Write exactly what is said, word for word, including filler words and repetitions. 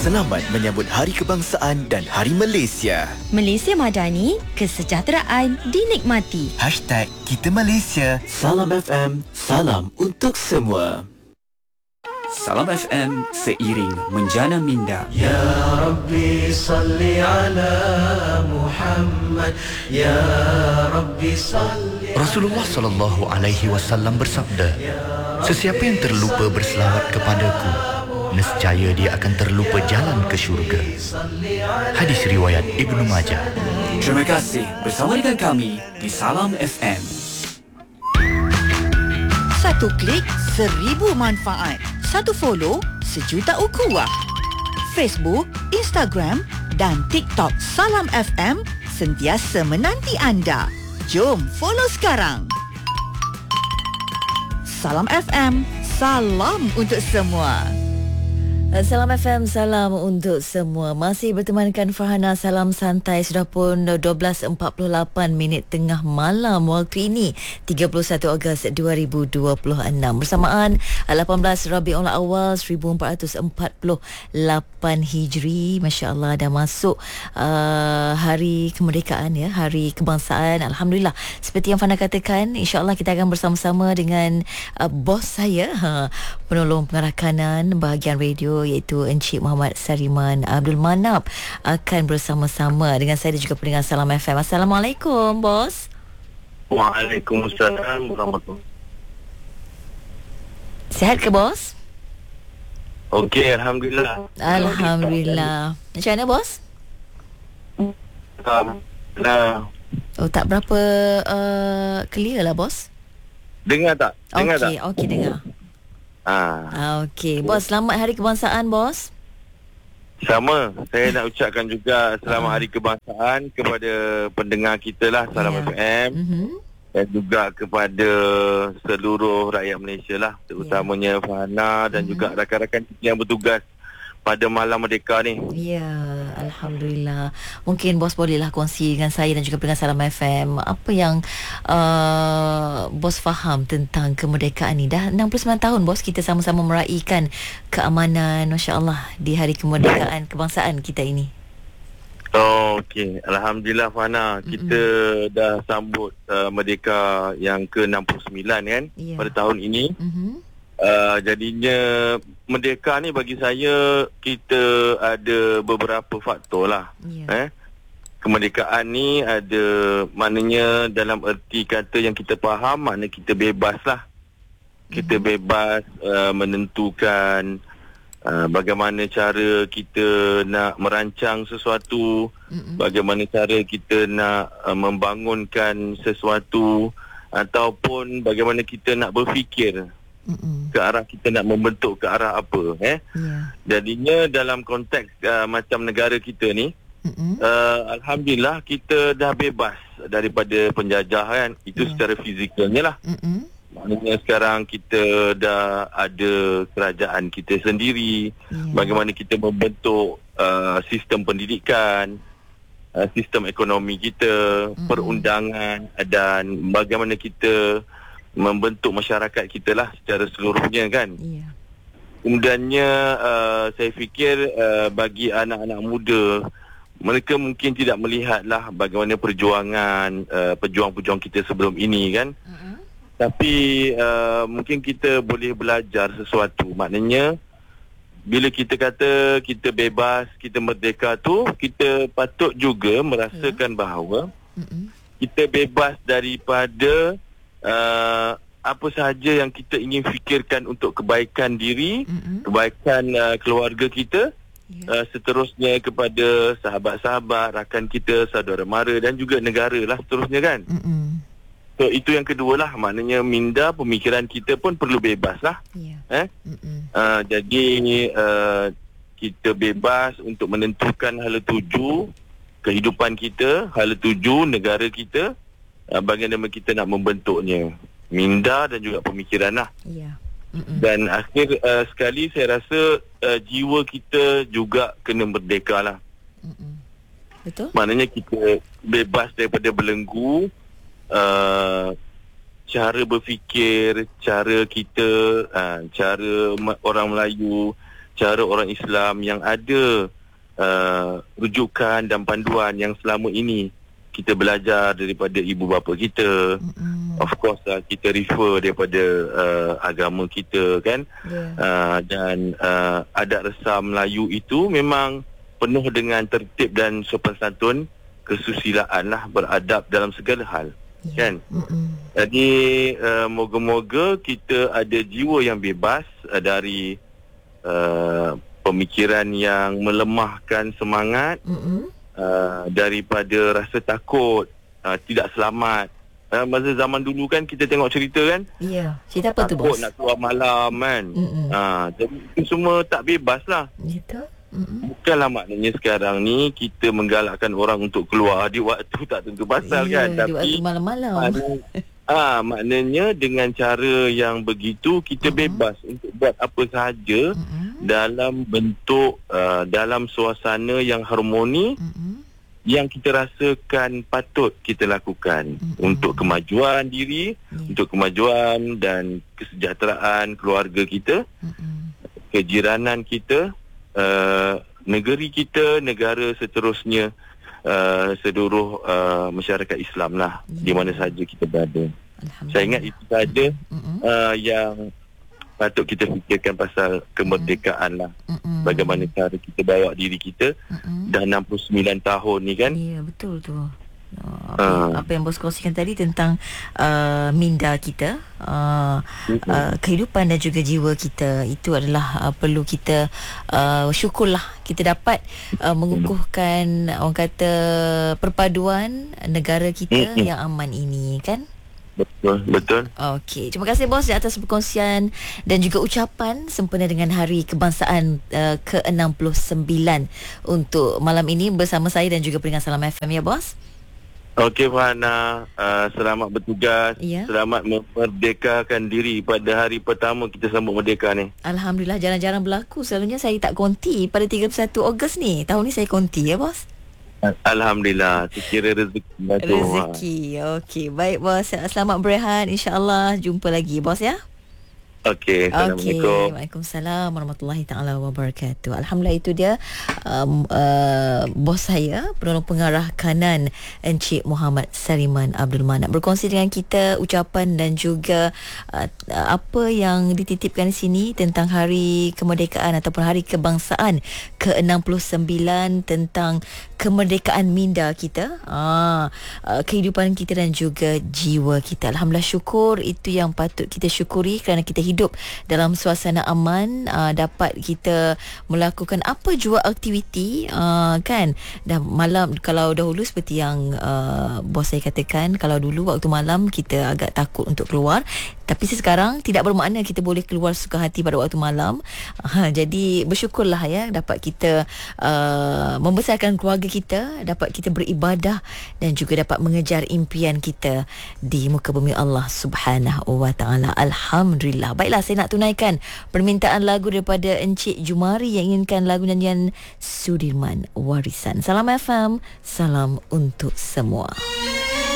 selamat menyambut Hari Kebangsaan dan Hari Malaysia. Malaysia Madani, kesejahteraan dinikmati. Hashtag Kita Malaysia. Salam F M, salam untuk semua. Salam F M seiring menjana minda. Ya Rabbi salli ala Muhammad. Ya Rabbi salli. Rasulullah sallallahu alaihi wasallam bersabda, sesiapa yang terlupa berselawat kepadaku, nescaya dia akan terlupa jalan ke syurga. Hadis riwayat Ibnu Majah. Terima kasih bersama dengan kami di Salam F M. Satu klik, seribu manfaat. Satu follow, sejuta ukhuwah. Facebook, Instagram dan TikTok Salam F M sentiasa menanti anda. Jom follow sekarang. Salam F M, salam untuk semua. Salam F M, salam untuk semua. Masih bertemankan Farhana, salam santai. Sudah pun dua belas empat puluh lapan minit tengah malam waktu ini, tiga puluh satu Ogos dua ribu dua puluh enam. Bersamaan lapan belas Rabiul Awal seribu empat ratus empat puluh lapan Hijri. Masya Allah, dah masuk uh, hari kemerdekaan ya, hari kebangsaan. Alhamdulillah, seperti yang Farhana katakan, insya-Allah kita akan bersama-sama dengan uh, bos saya, ha, penolong pengarah kanan bahagian radio, iaitu Encik Muhammad Sariman Abdul Manap, akan bersama-sama dengan saya dan juga pendengar Salam F M. Assalamualaikum, bos. Waalaikumsalam warahmatullahi. Sihat ke, bos? Okey, Alhamdulillah. Alhamdulillah. Macam mana, bos? Nah. Oh, tak berapa uh, clear lah, bos. Dengar tak? Dengar okay, tak? Okey, dengar. Ah. Okey, bos, selamat Hari Kebangsaan, bos. Sama, saya nak ucapkan juga selamat Hari Kebangsaan kepada pendengar kita lah, Salam yeah. F M. Mm-hmm. Dan juga kepada seluruh rakyat Malaysia lah, terutamanya yeah. Farhana dan mm-hmm. juga rakan-rakan yang bertugas pada Malam Merdeka ni. Ya, Alhamdulillah. Mungkin bos bolehlah kongsi dengan saya dan juga pendengar Salam F M, apa yang uh, bos faham tentang kemerdekaan ni. Dah enam puluh sembilan tahun, bos, kita sama-sama meraihkan keamanan, Masya Allah, di hari kemerdekaan kebangsaan kita ini. Oh, okey. Alhamdulillah, Farhana. Mm-hmm. Kita dah sambut uh, Merdeka yang ke enam puluh sembilan kan, yeah. pada tahun ini. Mm-hmm. Uh, jadinya merdeka ni bagi saya, kita ada beberapa faktor lah. Yeah. Eh? Kemerdekaan ni ada, maknanya dalam erti kata yang kita faham, makna kita bebas lah. Kita mm-hmm. bebas uh, menentukan uh, bagaimana cara kita nak merancang sesuatu, mm-hmm. bagaimana cara kita nak uh, membangunkan sesuatu, ataupun bagaimana kita nak berfikir Mm-mm. ke arah kita nak membentuk ke arah apa eh yeah. Jadinya dalam konteks uh, macam negara kita ni, uh, Alhamdulillah kita dah bebas daripada penjajah kan. Itu yeah. secara fizikalnya lah. Mm-mm. Maknanya sekarang kita dah ada kerajaan kita sendiri, yeah. bagaimana kita membentuk uh, sistem pendidikan, uh, sistem ekonomi kita, mm-hmm. perundangan, dan bagaimana kita membentuk masyarakat kita lah secara seluruhnya kan. Yeah. Kemudiannya uh, saya fikir uh, bagi anak-anak muda, mereka mungkin tidak melihatlah bagaimana perjuangan uh, pejuang-pejuang kita sebelum ini kan. Uh-huh. Tapi uh, mungkin kita boleh belajar sesuatu. Maknanya bila kita kata kita bebas, kita merdeka tu, kita patut juga merasakan yeah. bahawa uh-huh. kita bebas daripada Uh, apa sahaja yang kita ingin fikirkan untuk kebaikan diri, mm-hmm. kebaikan uh, keluarga kita, yeah. uh, seterusnya kepada sahabat-sahabat, rakan kita, saudara mara dan juga negara lah seterusnya kan. Mm-hmm. So itu yang kedua lah, maknanya minda pemikiran kita pun perlu bebas lah. Yeah. Eh? Mm-hmm. uh, Jadi uh, kita bebas untuk menentukan hala tuju kehidupan kita, hala tuju negara kita, Uh, bagaimana kita nak membentuknya, minda dan juga pemikiran lah. Yeah. Dan akhir uh, sekali saya rasa uh, jiwa kita juga kena merdeka lah. Mm-mm. Betul. Maknanya kita bebas daripada belenggu uh, cara berfikir, cara kita, uh, cara orang Melayu, cara orang Islam yang ada uh, rujukan dan panduan yang selama ini kita belajar daripada ibu bapa kita. Mm-hmm. Of course uh, kita refer daripada uh, agama kita kan. Yeah. Uh, dan uh, adat resam Melayu itu memang penuh dengan tertib dan sopan santun, kesusilaan lah, beradab dalam segala hal. Yeah. Kan? Mm-hmm. Jadi uh, moga-moga kita ada jiwa yang bebas uh, dari uh, pemikiran yang melemahkan semangat, mm-hmm. uh, daripada rasa takut, uh, tidak selamat. Uh, masa zaman dulu kan kita tengok cerita kan. Ya, yeah. Cerita apa tu bos? Takut nak keluar malam kan. Uh, jadi itu semua tak bebas lah. Gitu. Mm-hmm. Bukanlah maknanya sekarang ni kita menggalakkan orang untuk keluar di waktu tak tentu pasal, yeah, kan. Di Tapi waktu malam-malam. Ah, maknanya dengan cara yang begitu kita uh-huh. bebas untuk buat apa sahaja uh-huh. dalam bentuk uh, dalam suasana yang harmoni, uh-huh. yang kita rasakan patut kita lakukan, uh-huh. untuk kemajuan diri, yeah. untuk kemajuan dan kesejahteraan keluarga kita, uh-huh. kejiranan kita, uh, negeri kita, negara seterusnya. Uh, seluruh uh, masyarakat Islam lah, yeah. di mana sahaja kita berada. Saya ingat itu sahaja mm-hmm. uh, yang patut kita fikirkan pasal kemerdekaan lah. Mm-hmm. Bagaimana cara kita bawa diri kita mm-hmm. dah enam puluh sembilan tahun ni kan. Ya, yeah, betul tu. Apa, uh. apa yang bos kongsikan tadi tentang uh, minda kita, uh, uh-huh. uh, kehidupan dan juga jiwa kita, itu adalah uh, perlu kita uh, syukurlah kita dapat uh, mengukuhkan, orang kata, perpaduan negara kita uh-huh. yang aman ini kan. Betul, betul. Okey, terima kasih bos di atas perkongsian dan juga ucapan sempena dengan Hari Kebangsaan uh, ke enam puluh sembilan untuk malam ini bersama saya dan juga pendengar Salam F M ya bos. Okey Farhana, uh, selamat bertugas, ya. Selamat memerdekakan diri pada hari pertama kita sambut merdeka ni. Alhamdulillah, jarang-jarang berlaku. Selalunya saya tak konti pada tiga puluh satu Ogos ni. Tahun ni saya konti ya bos. Alhamdulillah, sekira rezeki. Rezeki, okey. Baik bos, selamat berehat. InsyaAllah jumpa lagi bos ya. Okey, Assalamualaikum. Okay. Waalaikumsalam warahmatullahi taala wabarakatuh. Alhamdulillah, itu dia um, uh, bos saya, penolong pengarah kanan Encik Muhammad Sariman Abdul Manap, berkongsi dengan kita ucapan dan juga uh, apa yang dititipkan di sini tentang Hari Kemerdekaan ataupun Hari Kebangsaan ke enam puluh sembilan, tentang kemerdekaan minda kita, ah, uh, kehidupan kita dan juga jiwa kita. Alhamdulillah, syukur, itu yang patut kita syukuri kerana kita hidup hidup dalam suasana aman, uh, dapat kita melakukan apa jua aktiviti, uh, kan. Dan malam, kalau dahulu seperti yang uh, bos saya katakan, kalau dulu waktu malam kita agak takut untuk keluar, tapi sekarang tidak bermakna kita boleh keluar suka hati pada waktu malam. uh, Jadi bersyukurlah ya, dapat kita uh, membesarkan keluarga kita, dapat kita beribadah dan juga dapat mengejar impian kita di muka bumi Allah Subhanahu wa taala. Alhamdulillah. Baiklah, saya nak tunaikan permintaan lagu daripada Encik Jumari yang inginkan lagu nyanyian Sudirman Warisan. Salam F M, salam untuk semua.